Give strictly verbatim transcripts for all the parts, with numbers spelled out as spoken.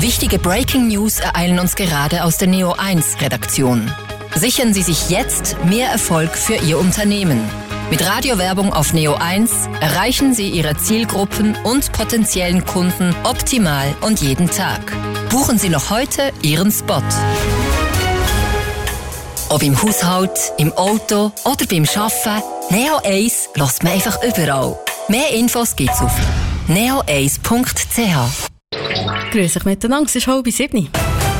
Wichtige Breaking News ereilen uns gerade aus der Neo eins Redaktion. Sichern Sie sich jetzt mehr Erfolg für Ihr Unternehmen. Mit Radiowerbung auf Neo eins erreichen Sie Ihre Zielgruppen und potenziellen Kunden optimal und jeden Tag. Buchen Sie noch heute Ihren Spot. Ob im Haushalt, im Auto oder beim Arbeiten, Neo eins lässt man einfach überall. Mehr Infos gibt's auf neo eins punkt c h. Grüß euch miteinander, es ist halb sieben.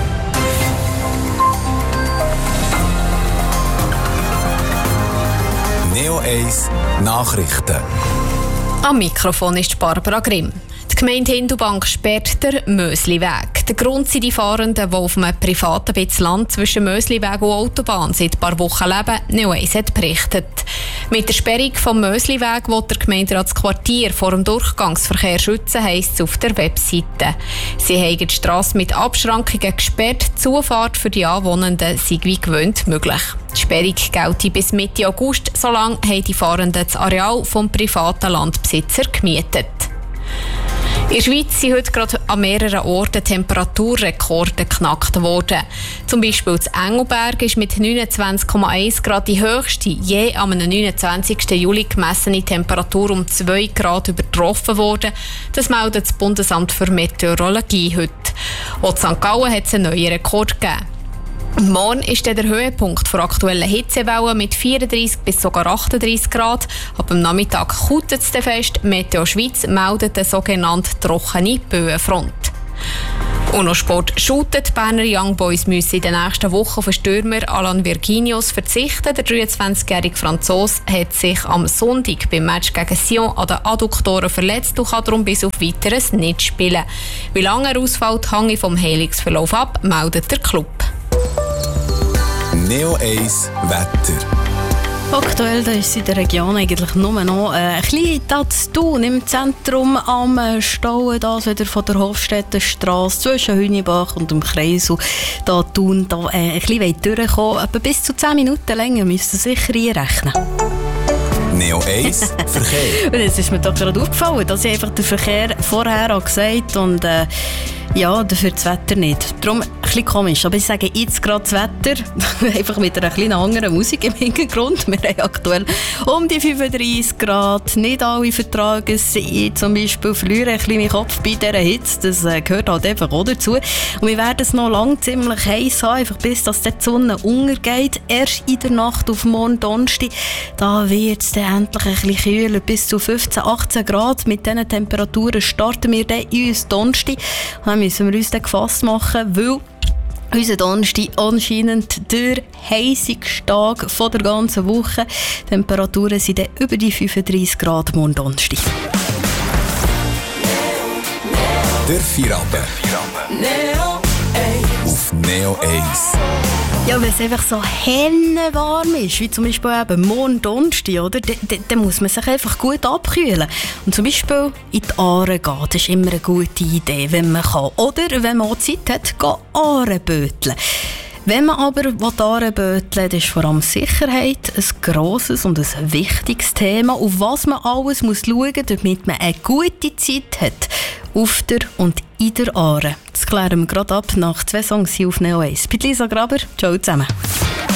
Neo eins Nachrichten. Am Mikrofon ist Barbara Grimm. Die Gemeinde Hindelbank sperrt den Mösliweg. Der Grund sind die Fahrenden, die auf einem privaten Stück Land zwischen Mösliweg und Autobahn seit ein paar Wochen leben, Neo eins hat berichtet. Mit der Sperrung vom Mösliweg will der Gemeinderat das Quartier vor dem Durchgangsverkehr schützen, heisst es auf der Webseite. Sie haben die Strasse mit Abschrankungen gesperrt, die Zufahrt für die Anwohnenden sei wie gewöhnt möglich. Die Sperrung gelte bis Mitte August, solange haben die Fahrenden das Areal vom privaten Landbesitzer gemietet. In der Schweiz sind heute gerade an mehreren Orten Temperaturrekorde geknackt worden. Zum Beispiel in Engelberg ist mit neunundzwanzig Komma eins Grad die höchste je am neunundzwanzigsten Juli gemessene Temperatur um zwei Grad übertroffen worden. Das meldet das Bundesamt für Meteorologie heute. Auch in Sankt Gallen hat es einen neuen Rekord gegeben. Morgen ist der Höhepunkt der aktuellen Hitzewelle mit vierunddreißig bis sogar achtunddreißig Grad. Ab dem Nachmittag kutet es fest. Meteo Schweiz meldet eine sogenannte trockene Böenfront. Und noch Sport shooten. Die Berner Young Boys müssen in den nächsten Wochen auf den Stürmer Alan Virginius verzichten. Der dreiundzwanzigjährige Franzose hat sich am Sonntag beim Match gegen Sion an den Adduktoren verletzt und kann darum bis auf Weiteres nicht spielen. Wie lange er ausfällt, hängt vom Heilungsverlauf ab, meldet der Club. Neo eins Wetter. Aktuell da ist in der Region eigentlich nur noch äh, ein bisschen das zu tun. Im Zentrum am Stau, das wieder von der Hofstettenstrasse zwischen Hünibach und dem Kreisel. Da tun da äh, ein bisschen durchkommen. Aber bis zu zehn Minuten länger müsst ihr sicher einrechnen. Neo eins Verkehr. Und jetzt ist mir doch gerade aufgefallen, dass ich einfach den Verkehr vorher gesagt habe und äh, ja, dafür das Wetter nicht. Darum ein bisschen komisch, aber ich sage jetzt gerade das Wetter, einfach mit einer kleinen anderen Musik im Hintergrund. Wir haben aktuell um die fünfunddreißig Grad, nicht alle vertragen es. Ich zum Beispiel verliere ein bisschen meinen Kopf bei dieser Hitze, das äh, gehört halt einfach auch dazu. Und wir werden es noch lange ziemlich heiß haben, einfach bis dass die Sonne untergeht. Erst in der Nacht auf morgen Donnerstag, da wird es dann endlich ein bisschen kühler, bis zu fünfzehn, achtzehn Grad. Mit diesen Temperaturen starten wir dann in uns Donnerstag. Dann müssen wir uns dann gefasst machen, weil unser Donnerstag anscheinend der heissigste Tag der ganzen Woche. Die Temperaturen sind dann über die fünfunddreißig Grad morgen Donnerstag. Der Feierabend. Auf Neo eins. Ja, wenn es einfach so warm ist, wie zum Beispiel eben morgen Donnerstag, oder? Dann, dann, dann muss man sich einfach gut abkühlen. Und zum Beispiel in die Aare gehen, das ist immer eine gute Idee, wenn man kann. Oder wenn man auch Zeit hat, gehen Aare böteln. Wenn man aber Aare böteln, ist vor allem Sicherheit ein grosses und ein wichtiges Thema, auf was man alles muss schauen muss, damit man eine gute Zeit hat auf der und in der Aare. Das klären wir gerade ab nach zwei Songs hier auf Neo eins. Mit Lisa Graber, ciao zusammen.